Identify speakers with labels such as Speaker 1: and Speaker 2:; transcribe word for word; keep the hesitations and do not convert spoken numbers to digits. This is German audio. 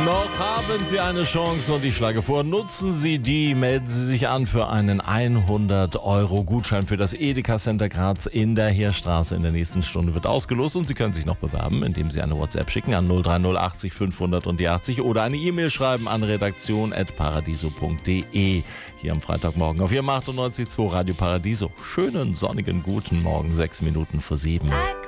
Speaker 1: Noch haben Sie eine Chance und ich schlage vor, nutzen Sie die, melden Sie sich an für einen hundert Euro Gutschein für das Edeka Center Graz in der Heerstraße. In der nächsten Stunde wird ausgelost und Sie können sich noch bewerben, indem Sie eine WhatsApp schicken an null drei null achtzig fünfhundert und die achtzig oder eine E-Mail schreiben an redaktion at paradiso punkt de. Hier am Freitagmorgen auf Ihrem achtundneunzig Komma zwei Radio Paradiso. Schönen, sonnigen, guten Morgen, sechs Minuten vor sieben.